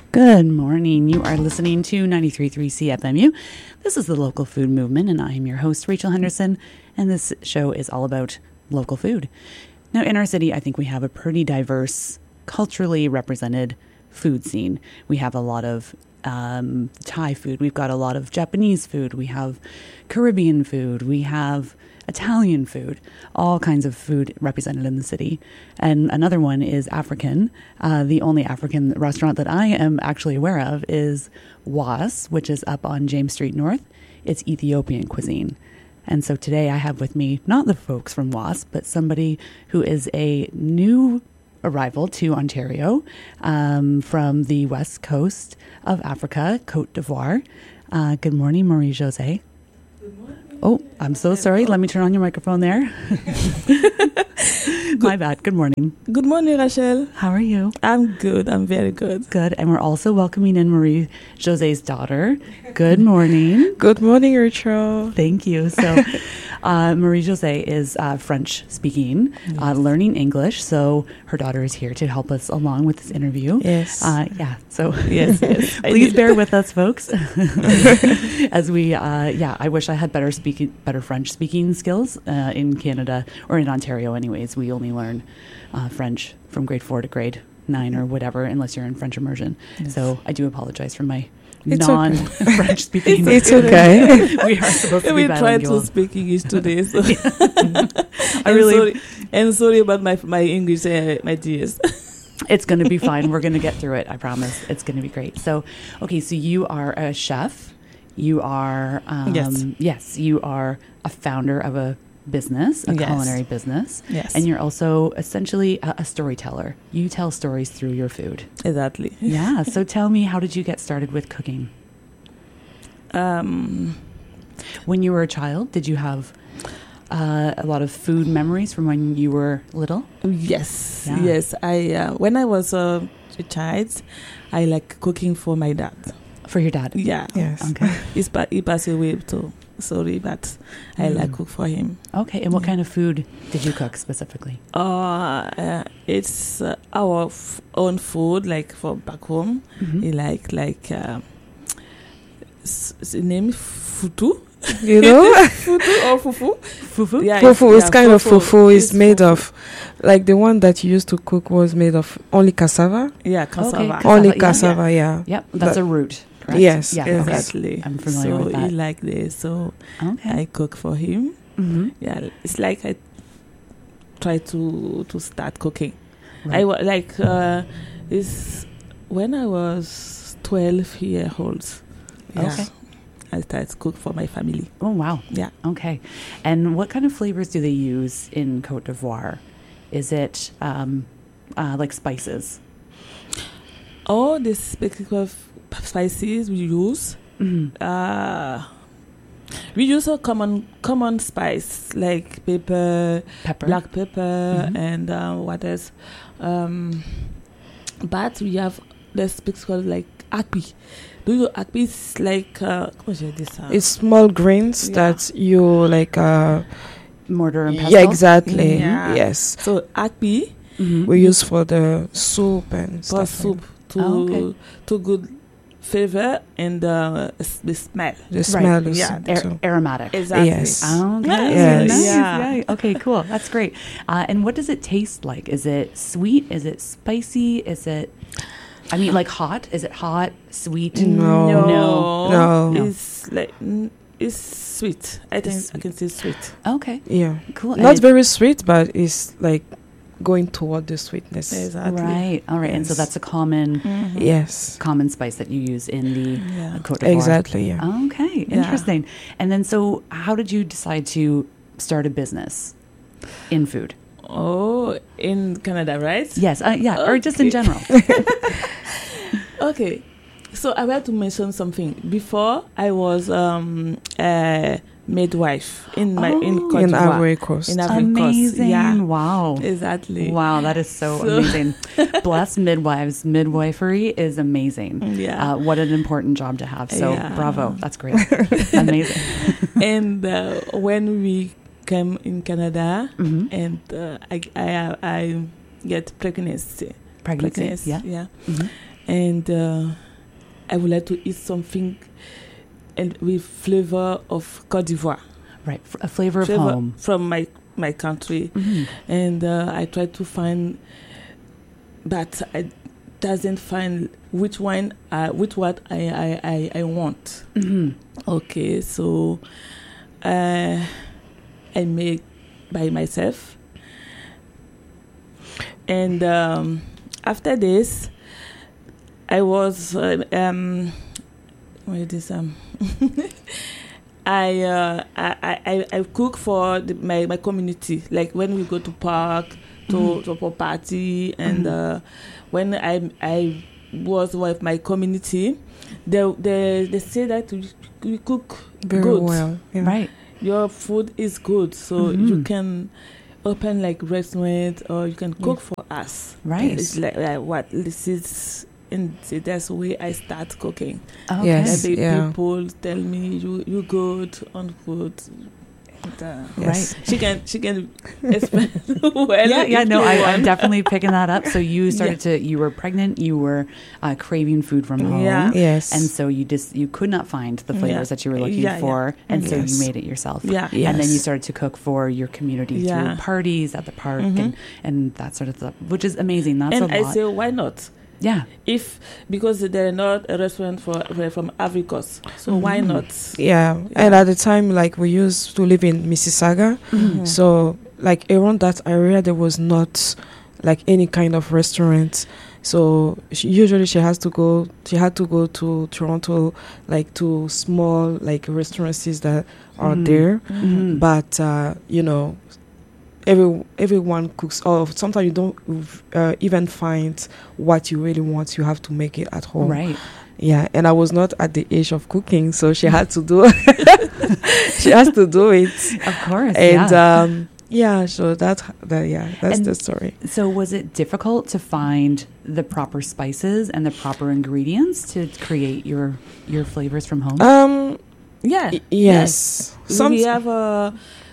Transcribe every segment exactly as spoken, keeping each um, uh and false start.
Good morning. You are listening to ninety-three point three C F M U. This is the Local Food Movement, and I am your host, Rachel Henderson, and this show is all about local food. Now, in our city, I think we have a pretty diverse, culturally represented food scene. We have a lot of um, Thai food. We've got a lot of Japanese food. We have Caribbean food. We have Italian food, all kinds of food represented in the city. And another one is African. Uh, the only African restaurant that I am actually aware of is Was, which is up on James Street North. It's Ethiopian cuisine. And so today I have with me not the folks from Was, but somebody who is a new arrival to Ontario um, from the west coast of Africa, Côte d'Ivoire. Uh, good morning, Marie-Josée. Good morning. Oh, I'm so sorry. Let me turn on your microphone there. My bad. Good morning. Good morning, Rachel. How are you? I'm good. I'm very good. Good. And we're also welcoming in Marie-Josée's daughter. Good morning. Good morning, Rachel. Thank you. So uh, Marie-Josée is uh, French speaking, yes. uh, learning English. So her daughter is here to help us along with this interview. Yes. Uh, yeah. So yes, yes. Please bear with us, folks. As we, uh, yeah, I wish I had better speaking, better French speaking skills uh, in Canada or in Ontario. Anyways, we only learn uh, French from grade four to grade nine or whatever, unless you're in French immersion. Yes. So I do apologize for my it's non-French okay. speaking. It's okay. We are supposed to we be bilingual. We tried to speak English today. So I really sorry, and sorry about my my English, uh, my dears. It's going to be fine. We're going to get through it. I promise. It's going to be great. So, okay. So you are a chef. You are um, yes. Yes. You are a founder of a business, a yes. culinary business. Yes. And you're also essentially a, a storyteller. You tell stories through your food. Exactly. Yeah. So tell me, how did you get started with cooking? Um, when you were a child, did you have uh, a lot of food memories from when you were little? Yes. Yeah. Yes. I uh, when I was uh, a child, I like cooking for my dad. For your dad? Yeah. Yes. Okay. He's pa- he passed away too. Sorry, but I mm. like cook for him. Okay, and what yeah. kind of food did you cook specifically? Uh, uh it's uh, our f- own food, like for back home. Mm-hmm. He like like uh, s- the name futu. You know, futu or fufu. Fufu. Yeah, fufu. It's, yeah, kind fufu. of fufu. It's, It's made fufu. of, like the one that you used to cook was made of only cassava. Yeah, cassava. Okay. Only yeah. cassava. Yeah. Yep, that's But- a root. Correct? Yes, Yeah, yes. okay. Exactly. I'm familiar so with that. he like this, so Okay. I cook for him. Mm-hmm. Yeah, it's like I try to to start cooking. Right. I wa- like uh, it's when I was twelve years old. Yeah, Okay. I started to cook for my family. Oh, wow. Yeah. Okay. And what kind of flavors do they use in Côte d'Ivoire? Is it um, uh, like spices? All the specific spices we use, Mm-hmm. uh, we use a common common spice like pepper, Pepper? black pepper, Mhm. and uh, what else? Um, but we have the specific like akpi. Do you akpi is like uh, comment je dis ça? It's small grains Yeah. that you like. Uh, Mortar and pestle? yeah, exactly. Yeah. Yes. So akpi Mm-hmm. We use for the soup and for stuff. soup to Oh, okay. to good flavor and uh, s- the smell. The smell is yeah. yeah. Ar- aromatic. Exactly. Yes. Okay. Yes. Nice. Yeah. Yeah. Okay, cool. That's great. Uh, and what does it taste like? Is it sweet? Is it spicy? Is it, I mean, like hot? Is it hot, sweet? No. No. No. No. It's like mm, it's sweet. I think It's I can say sweet. Okay, Yeah. cool. And Not it- very sweet, but it's like going toward the sweetness. Exactly. Right. All right. And so Yes. that's a common Mhm. Yes. common spice that you use in the Yeah. uh, Côte d'Ivoire. Exactly. Yeah. Okay. Yeah. Interesting. And then, so how did you decide to start a business in food? Oh, in Canada, right? Yes. Uh, yeah. Or just in Okay. general. Okay. So I want to mention something. Before I was um a midwife in my in Oh. Côte In d'Ivoire. Ivory Coast. In Ivory Coast. Amazing. Yeah. Wow. Exactly. Wow, that is so, So- amazing. Blessed midwives. Midwifery is amazing. Yeah. Uh, what an important job to have. So Yeah. bravo. That's great. Amazing. And uh, when we came in Canada, hmm and uh, I, I I get pregnancy. Pregnancy. Yeah. Yeah. hmm and uh, I would like to eat something and with flavor of Côte d'Ivoire. Right, F- a flavor of Flavor home. from my my country, Mm-hmm. and uh, I try to find, but I doesn't find which one, uh, which what I I, I, I want. Mm-hmm. Okay, so uh, I make by myself, and um, after this, I was uh, um, what is this um. I, uh, I I I cook for the, my my community. Like when we go to park, to Mhm. to for party, and Mhm. uh, when I I was with my community, they they they say that we, we cook Very good. well. Yeah. Right. Your food is good, so Mhm. you can open like restaurant or you can cook for us. Right. It's like, like what this is. And that's the way I start cooking. Okay. Yes. Every yeah. people tell me you you good on food. And, uh, Yes. Right. She can she can explain well. Yeah, yeah, if no, you I, I'm want. definitely picking that up. So you started to, you were pregnant, you were uh, craving food from home. Yeah. Yes. And so you just, you could not find the flavors Yeah. that you were looking Yeah, yeah. for. And so Yes. you made it yourself. Yeah. Yes. And then you started to cook for your community Yeah. through parties at the park Mhm. and, and that sort of stuff, which is amazing. That's And a I lot. say why not? yeah. If because there are not a restaurant for for- from Africos, so why Mhm. not? yeah. And Yeah. at the time, like we used to live in Mississauga, Mhm. so like around that area, there was not like any kind of restaurant. So she, usually she has to go. She had to go to Toronto, like to small like restaurants that are Mhm. there. Mhm. But uh, you know, every everyone cooks. Or sometimes you don't uh, even find what you really want. You have to make it at home. Right. Yeah, and I was not at the age of cooking, so she had to do. she has to do it, Of course. and yeah. um, yeah. So that that yeah, that's And- the story. So was it difficult to find the proper spices and the proper ingredients to create your your flavors from home? Um, Yeah. y- yes, some we have a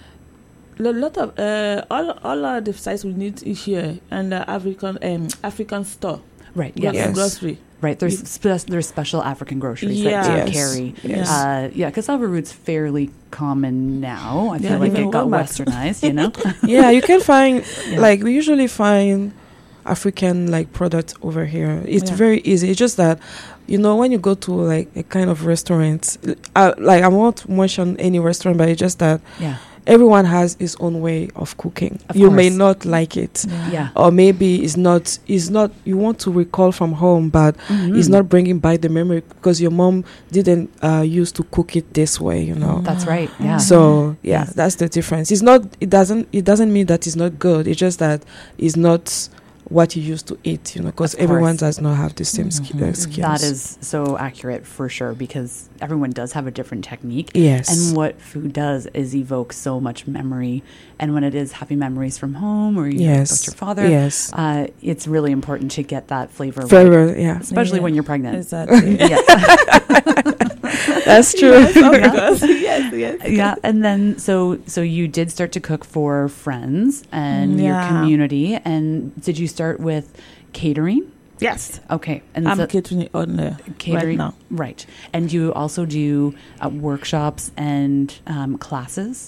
lo- lot of uh, all all of the sites we need is here and the African um, African store. right. Yeah. Yes. Yes. Grocery. Right. There's You- spe- there's special African groceries Yeah. that you Yes. carry. Yes. Uh, yeah, cassava root's fairly common now. I feel Yeah, like even it got Walmart. westernized, you know? yeah, you can find Yeah. like we usually find African like products over here. It's Yeah. very easy. It's just that you know when you go to like a kind of restaurant, uh, like I won't mention any restaurant, but it's just that Yeah. everyone has his own way of cooking. Of you may course. not like it. Yeah. Or maybe it's not it's not you want to recall from home, but Mhm. it's not bringing back the memory because your mom didn't uh, used to cook it this way, you know. That's right. Yeah. So yeah, Yes. that's the difference. It's not it doesn't it doesn't mean that it's not good. It's just that it's not what you used to eat, you know, because Of course. everyone does not have the same sk- uh, Mhm. skills. That is so accurate for sure because everyone does have a different technique. yes. And what food does is evoke so much memory. And when it is happy memories from home or you know, yes. with your father, Yes. uh, it's really important to get that flavor right, Very yeah. especially Yeah. when you're pregnant. Exactly. Yes. That's true. Yes, of Yeah. course. yes, yes. Yeah, and then so so you did start to cook for friends and your Yeah. community, and did you start with catering? Yes. Okay, and I'm so catering on uh, catering, right now. right? And you also do uh, workshops and um, classes.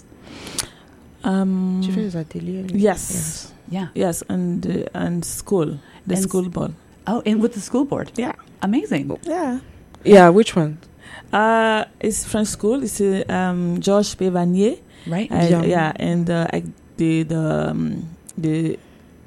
Um, Tu fais les ateliers? yes. Yeah. Yes, and uh, and school, the And s- school ball. Oh, and with the school board. Yeah. Amazing. Yeah. Yeah, which one? Uh, it's French school. It's uh, um, Georges Pévanier. Right. I, Yeah. yeah, and uh, I did um, the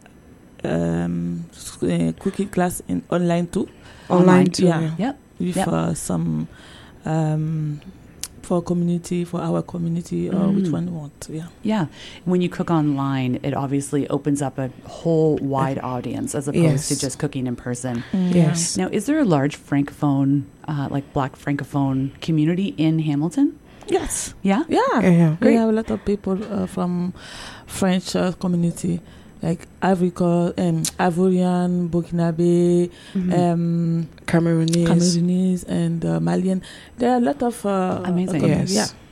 um, sc- uh, cooking class in online too, Online too. yeah. Yeah. Yep. with Yep. uh, some um, for community, for our community, or which Mm. one we want. Yeah. Yeah. When you cook online, it obviously opens up a whole wide audience as opposed Yes. to just cooking in person. Yes. Now, is there a large francophone, uh, like Black francophone community in Hamilton? Yes. Yeah. Yeah. Yeah, yeah. We have a lot of people uh, from French uh, community, like Africa, um, Ivorian, Burkinabe, Mhm. um, Cameroonese. Cameroonese, and uh, Malian. There are a lot of uh, Amazing. uh, commu- Yes. Yeah.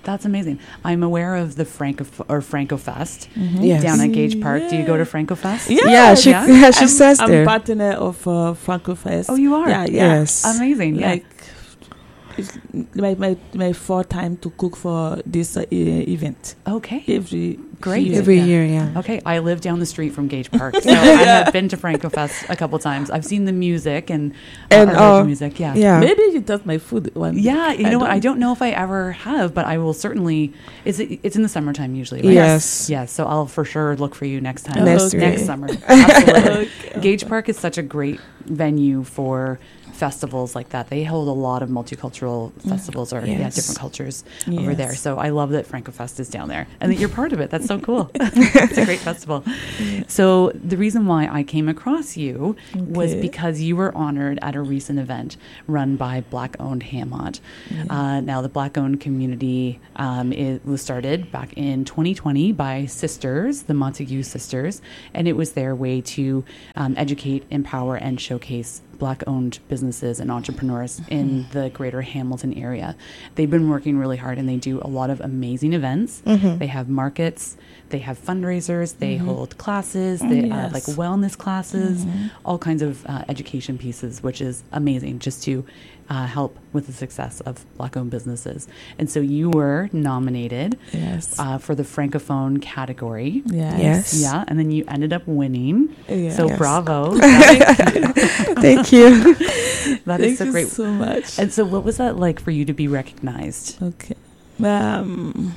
That's amazing. I'm aware of the Franco or Franco Fest Mhm. Yes. down at Gage Park. Do you go Yeah. to Franco Fest? Yeah. Yeah, she Yeah. yeah, she I'm, says I'm there. partner of uh, Franco Fest. Oh, you are? Yeah, yeah. Yes. Amazing. Yeah. Like it's my my my fourth time to cook for this uh, e- event Okay. every Great. year. Every yeah. year, yeah. Okay, I live down the street from Gage Park, so I have been to Franco Fest a couple times. I've seen the music and uh, And, or heard the uh, music. Yeah, Yeah. Maybe you taste my food one. Yeah, you I know what? I don't- don't know if I ever have, but I will certainly. Is it? It's in the summertime usually, right? Yes. Yes. So I'll for sure look for you next time. Next Okay. next year. summer. Absolutely. Okay. Gage Park is such a great venue for festivals like that. They hold a lot of multicultural festivals or yeah, Yes. different cultures over Yes. there. So I love that Franco Fest is down there and that you're part of it. That's so cool. It's a great festival. So the reason why I came across you was Okay. because you were honored at a recent event run by Black Owned Hamont. Uh, now, the Black Owned community um, it was started back in twenty twenty by sisters, the Montague sisters, and it was their way to um, educate, empower, and showcase Black-owned businesses and entrepreneurs in the greater Hamilton area. They've been working really hard, and they do a lot of amazing events. Mm-hmm. They have markets, they have fundraisers, they hold classes, they uh, Yes. like wellness classes, all kinds of uh, education pieces, which is amazing just to uh, help with the success of Black-owned businesses. And so you were nominated Yes. uh, for the Francophone category. yes. Yes. Yeah, and then you ended up winning. Yeah. So Yes. bravo. Thank you. That is Thank so you great. so much. And so what was that like for you to be recognized? Okay. Um,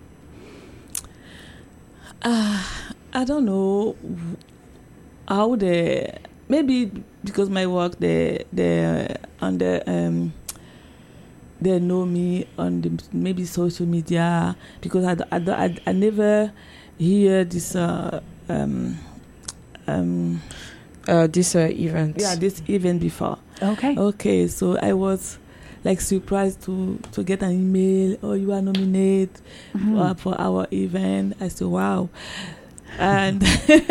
uh, I don't know how the maybe because my work they they on the um they know me on the maybe social media because I I, I, I never hear this uh, um um Uh, this uh, event. yeah this event before. Okay. Okay, so I was like surprised to to get an email. Oh, you are nominated Mhm. uh, for our event. I said, wow, and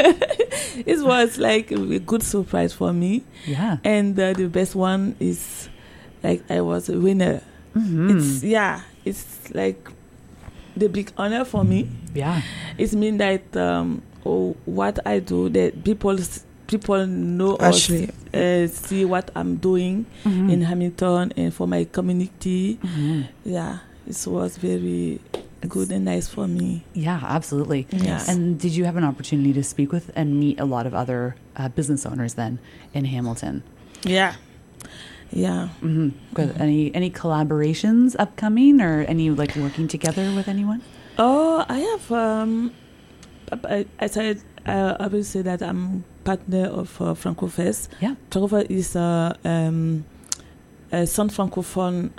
it was like a good surprise for me. Yeah. And uh, the best one is like I was a winner. Mhm. It's yeah, it's like the big honor for me. Yeah. It means that um, oh, what I do, that people s- people know Actually. us, uh, see what I'm doing Mhm. in Hamilton and for my community. Mhm. Yeah, it was very good and nice for me. Yeah, absolutely. Yeah. And did you have an opportunity to speak with and meet a lot of other uh, business owners then in Hamilton? Yeah, yeah. Mm-hmm. Good. Any any collaborations upcoming or any like working together with anyone? Oh, I have. Um, I, I said uh, I will say that I'm partner of uh, Francofest. Yeah. Francofest is uh, um, a San Francophone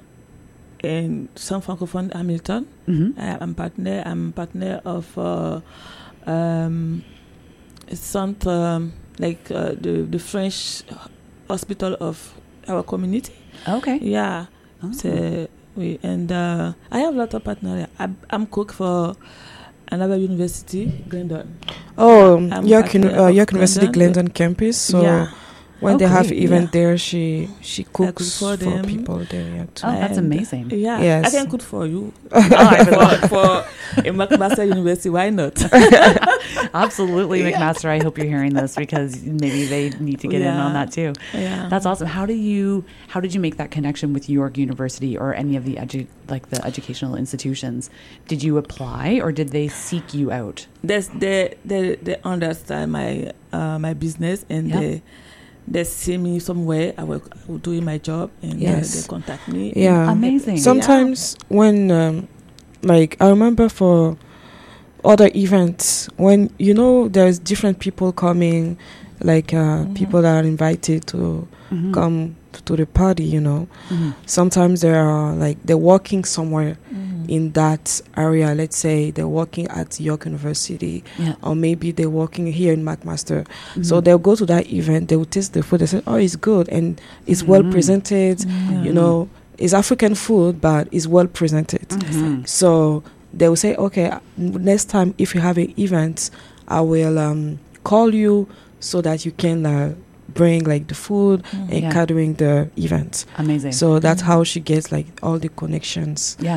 in San Francophone Hamilton. Mm-hmm. I, I'm partner. I'm partner of uh, um, Saint um, like uh, the the French hospital of our community. Okay. Yeah. Oh. So we and uh, I have a lot of partners. I'm, I'm cook for another university, Glendon. Oh, I'm York, partner Uni- uh, of York University Glendon. Glendon campus. So yeah. when they Okay, have event yeah. there, she she cook cooks for for, them. people there. Yeah, too. Oh, that's And, amazing. Yeah. Yes. I can cook for you. Oh, I would love for, for a McMaster University. Why not? Absolutely, Yeah. McMaster. I hope you're hearing this because maybe they need to get in on Yeah. that too. Yeah. That's awesome. How do you how did you make that connection with York University or any of the edu- like the educational institutions? Did you apply or did they seek you out? That's they they they understand my uh, my business and Yeah. they they see me somewhere. I will, I will doing my job and Yes. they, they contact me. Yeah. Amazing. Sometimes when, um, like, I remember for other events, when, you know, there's different people coming, like uh, Mhm. people that are invited to Mhm. come to the party, you know. Mhm. Sometimes they are, like, they're working somewhere Mhm. in that area. Let's say they're working at York University, Yeah. or maybe they're working here in McMaster. So Mhm. they'll go to that event, they will taste the food, they say, oh, it's good, and it's well Mhm. presented, Yeah. you know, it's African food, but it's well presented. Mhm. So they will say, okay, next time if you have an event, I will um, call you so that you can uh, bring like the food Mhm. and Yeah. catering the event. Amazing. So that's Mhm. how she gets like all the connections yeah.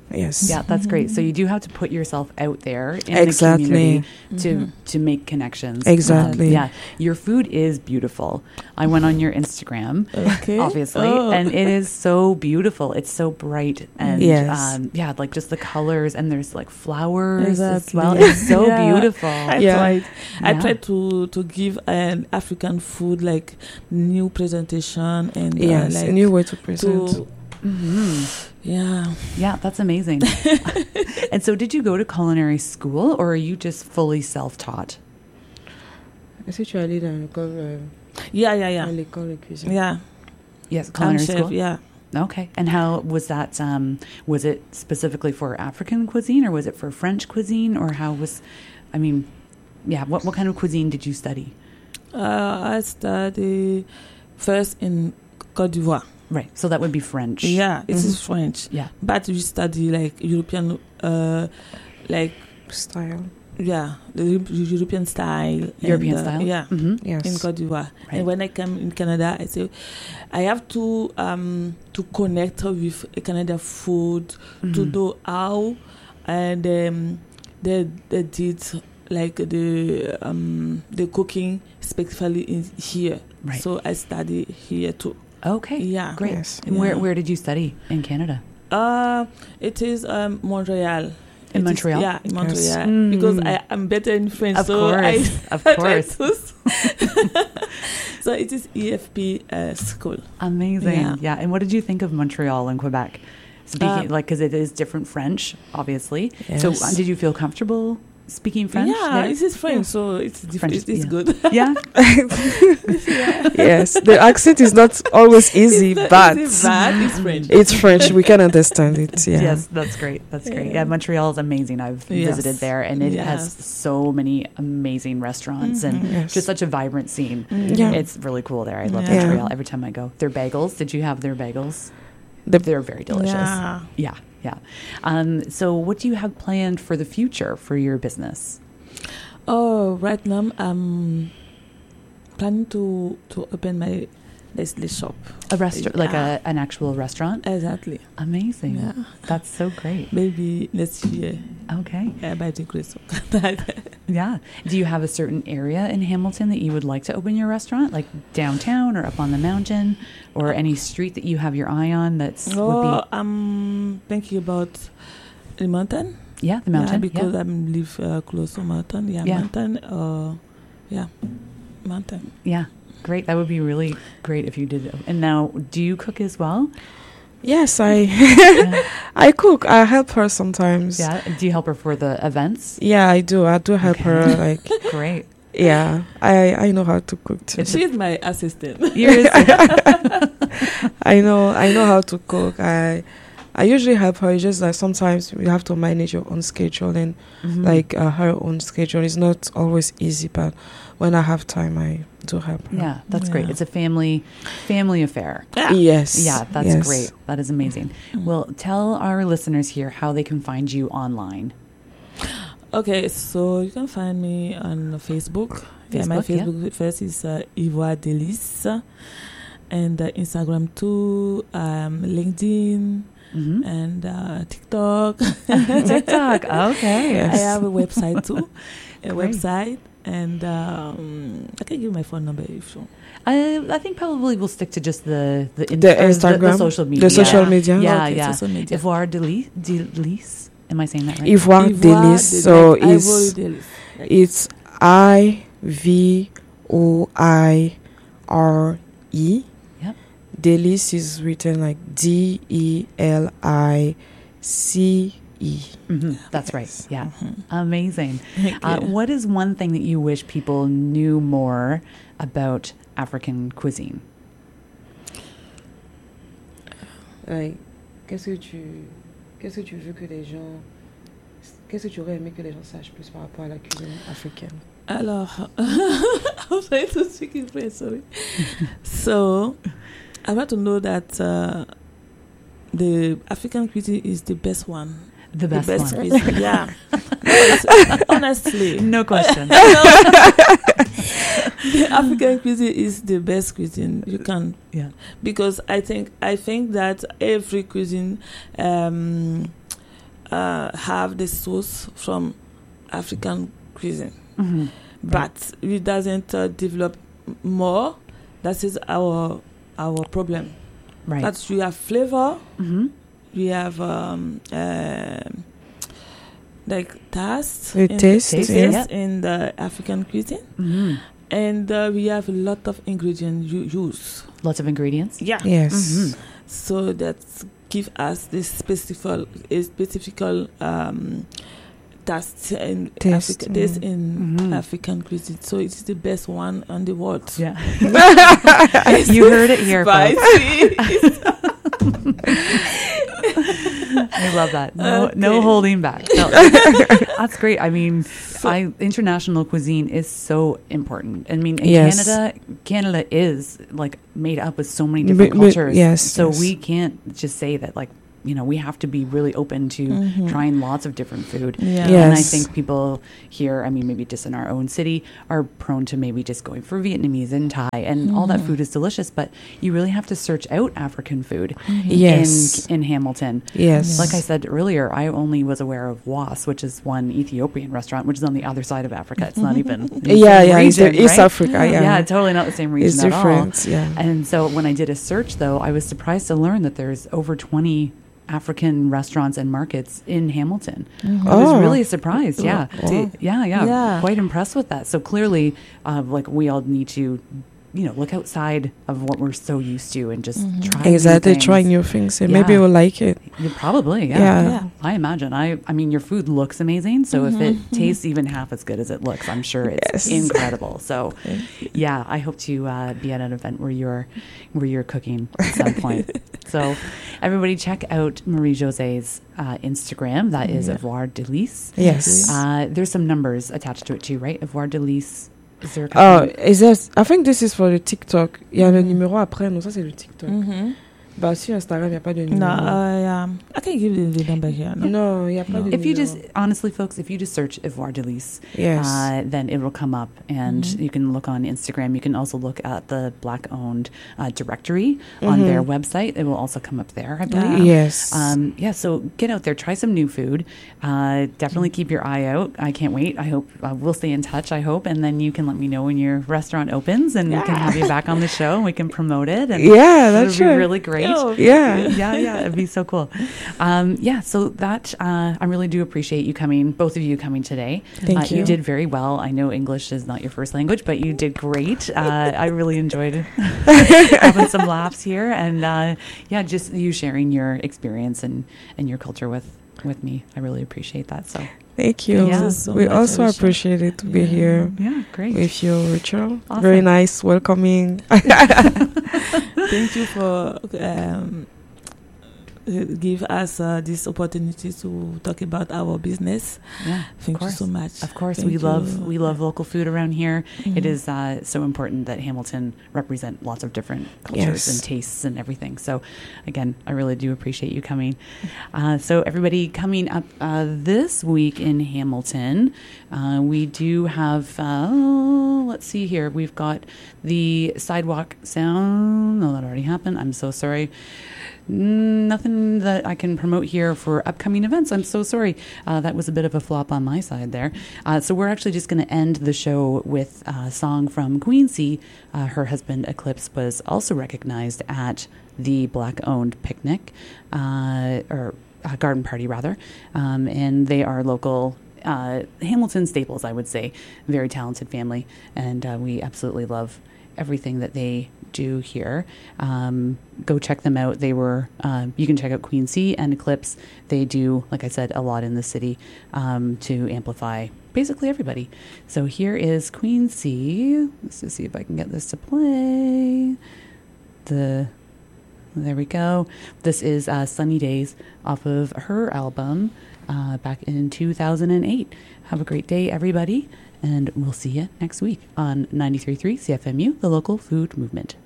Yes. Yeah, that's great. So you do have to put yourself out there in Exactly. the community to Mhm. to make connections. Exactly. Um, yeah, your food is beautiful. I went on your Instagram, Okay. obviously, Oh. and it is so beautiful. It's so bright and Yes. um, yeah, like just the colors, and there's like flowers as Exactly. well. It's so Yeah. beautiful. I Yeah. tried. I Yeah. tried to to give an African food like new presentation and uh, Yes, like a new way to present. to hmm yeah. Yeah, that's amazing. And so, did you go to culinary school, or are you just fully self-taught? Est-ce que tu es allé dans l'école, euh, Yeah, yeah, à yeah. l'école de cuisine? Yeah. Yes, I'm culinary chef, school. yeah. Okay. And how was that? Um, was it specifically for African cuisine, or was it for French cuisine, or how was? I mean, yeah. What what kind of cuisine did you study? Uh, I studied first in Côte d'Ivoire. Right. So that would be French. Yeah, it is Mhm. French. Yeah. But we study like European, uh, like Style. yeah, the Eu- European style. European and, uh, style. Yeah. hmm Yes. In Côte d'Ivoire. Right. And when I come in Canada, I say I have to um to connect with Canada food to Mhm. know how and um, they they did like the um the cooking specifically in here. Right. So I study here too. Okay. Yeah. Great. Yes. And where Yeah. where did you study in Canada? Uh it is um Montreal. In It is- Montreal? yeah, in Yes. Montreal. Mm. Because I am better in French. Of so course. I, Of I try course. to- so it is E F P uh, school. Amazing. Yeah. Yeah. And what did you think of Montreal and Quebec? Speaking Uh, like because it is different French, obviously. So Yes. uh, did you feel comfortable speaking French? Yeah, there? it is French, so it's diff- French, it is yeah. good. Yeah. Yes, the accent is not always easy, It's not but easy, but it's French. it's French. We can understand it. Yeah. Yes, that's great. That's great. Yeah, Yeah. Montreal is amazing. I've Yes. visited there, and it has Yes. so many amazing restaurants and Mhm. Yes. just such a vibrant scene. Mm. Yeah. It's really cool there. I love Yeah. Montreal every time I go. Their bagels. Did you have their bagels? The- They're very delicious. Yeah. Yeah, yeah. Um, so, what do you have planned for the future for your business? Oh, right now I'm planning to to open my Nestle shop. A restaurant, like Yeah. a an actual restaurant. Exactly. Amazing. Yeah. That's so great. Maybe next year. Okay. Yeah, by the grace of God. Yeah. Do you have a certain area in Hamilton that you would like to open your restaurant, like downtown or up on the mountain, or any street that you have your eye on that's Oh, would I'm thinking about the mountain. be yeah the mountain Yeah, because yeah. I'm live uh, close to mountain. Yeah, Yeah. mountain. Uh, yeah, mountain. Yeah. Great. That would be really great if you did. And now, do you cook as well? Yes, I Yeah. I cook. I help her sometimes. Yeah. Do you help her for the events? Yeah, I do. I do help Okay. her. Like, Great. yeah, I I know how to cook too. She is my assistant. Yours. I know I know how to cook. I I usually help her. It's just like sometimes you have to manage your own schedule and Mhm. like uh, her own schedule is not always easy. But when I have time, I do help her. Yeah, that's great. Yeah. It's a family family affair. Yeah. Yes. Yeah, that's yes. great. That is amazing. Mm. Well, tell our listeners here how they can find you online. Okay, so you can find me on Facebook. yeah, my Facebook, yeah. Facebook first is uh, Ivoire Delice, and uh, Instagram too, um, LinkedIn, hmm and uh, TikTok. TikTok. Okay. Yes. I have a website too, a Great. website, and um, I can give my phone number if you. I, I think probably we'll stick to just the the, in- The or Instagram, the, social media. The social Yeah. media. Yeah, Okay, yeah. social media. Ivoire Delice. Delice. Am I saying that right? Ivoire Delice. Delice, So like Ivory it's Delice. Like- it's I V O I R E. Yep. Delice is written like D E L I C E. hmm That's right. Yes. Yeah. Mhm. Amazing. Okay. Uh, what is one thing that you wish people knew more about African cuisine? Like, qu'est-ce que tu, qu'est-ce que tu veux que les gens, qu'est-ce que tu aurais aimé que les gens sachent plus par rapport à la cuisine africaine? Alors, I'm trying to speak in French, sorry. So, I want to know that uh, the African cuisine is the best one. The best, the best one. cuisine, yeah. No, it's- honestly. No question. The African cuisine is the best cuisine you can, Yeah. because I think I think that every cuisine um, uh, have the source from African cuisine, Mm-hmm. but we doesn't uh, develop more. That is our our problem. Right. That we have flavor, Mm-hmm. we have um, uh, like taste, The in taste, the, Taste, yeah. taste in the African cuisine, Mm-hmm. and uh, we have a lot of ingredients you use. Lots of ingredients. Yeah. Yes. Mhm. So that give us this specific, a specific um, taste in Taste, Africa, taste mm. in Mhm. African cuisine. So it's the best one on the world. Yeah. You heard it here, folks. Spicy. I love that. No, no Okay. holding back. No. That's great. I mean, I international cuisine is so important. I mean, in Yes. Canada, Canada is like made up with so many But- different but- cultures. yes, So yes. we can't just say that like, you know, we have to be really open to Mhm. trying lots of different food. Yeah. Yeah. And I Yes. think people here, I mean, maybe just in our own city, are prone to maybe just going for Vietnamese and Thai, and all that Mhm. food is delicious. But you really have to search out African food Yes. in in Hamilton. Yes. Like I said earlier, I only was aware of Was, which is one Ethiopian restaurant, which is on the other side of Africa. It's not even in the Yeah, same yeah. It's, region, East right? Africa. Yeah. Yeah, totally not the same region It's at all. different. Yeah. And so when I did a search, though, I was surprised to learn that there's over twenty African restaurants and markets in Hamilton. I was Oh. really surprised. Yeah. Wow. Yeah, yeah. Yeah. Quite impressed with that. So clearly, uh, like, we all need to, you know, look outside of what we're so used to and just try new Exactly. things. Try new things. And maybe Yeah. you'll like it. You probably, yeah. Yeah. Yeah. I imagine. I I mean, your food looks amazing. So if it tastes even half as good as it looks, I'm sure it's Yes. incredible. So, yeah, I hope to uh, be at an event where you're where you're cooking at some point. So, everybody, check out Marie José's uh, Instagram. That is Yeah. Avoir Delice. Yes. Uh, there's some numbers attached to it too, right? Avoir Delice. Is there a Oh, couple- is this? I think this is for the TikTok. Il y a le numéro après. Non, ça c'est le TikTok. Mhm. Bah, sur Instagram, il n'y a pas de numéro. No, I, um, I can give you the number here. No? Non, il n'y a pas No. de If you numéro. just, honestly, folks, if you just search Avoir Delice, Yes. uh, then it will come up, and Mhm. you can look on Instagram. You can also look at the Black-owned uh, directory on Mhm. their website. It will also come up there, I believe. Yeah. Yes. Um, yeah, so get out there, try some new food. Uh, definitely keep your eye out. I can't wait. I hope uh, we'll stay in touch. I hope, and then you can let me know when your restaurant opens, and we can have you back on the show, and we can promote it. And Yeah, it that's would be true. really great. Yo. Yeah. Yeah, yeah, it'd be so cool. Um, yeah, so that uh, I really do appreciate you coming, both of you coming today. Thank uh, you. You did very well. I know English is not your first language, but you did great. Uh, I really enjoyed having some laughs here, and uh, yeah, just you sharing your experience and, and your culture with with me. I really appreciate that. So Thank you. Yeah. So we much, also Alicia. appreciate it to be Yeah. here yeah, great. with you, Rachel. Awesome. Very nice, welcoming. Thank you for um, uh, give us uh, this opportunity to talk about our business. Yeah, Thank of you course. so much. Of course, Thank we love you. we love local food around here. It Mhm. is uh, so important that Hamilton represent lots of different cultures Yes. and tastes and everything. So, again, I really do appreciate you coming. Uh, so, everybody coming up uh, this week in Hamilton, uh, we do have. Uh, let's see here. We've got the sidewalk sound. No, that already happened. I'm so sorry. Mm, Nothing that I can promote here for upcoming events. I'm so sorry. Uh, that was a bit of a flop on my side there. Uh, so we're actually just going to end the show with a song from Queency. Uh, her husband, Eclipse, was also recognized at the Black-owned picnic, uh, or uh, garden party, rather. Um, and they are local uh, Hamilton staples, I would say. Very talented family. And uh, we absolutely love everything that they do here. Um, go check them out. They were, uh, you can check out Queency and Eclipse. They do, like I said, a lot in the city um, to amplify basically everybody. So here is Queency. Let's just see if I can get this to play. The, there we go. This is uh, Sunny Days off of her album uh, back in two thousand eight. Have a great day, everybody. And we'll see you next week on ninety-three point three C F M U, the local food movement.